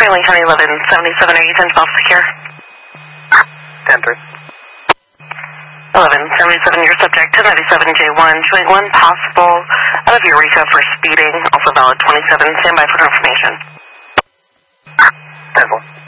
Family County 1177, are you 1012 secure? 10-3. 1177, your subject 1097J1, showing one possible out of Eureka for speeding, also valid 27. Stand by for confirmation. 10-4.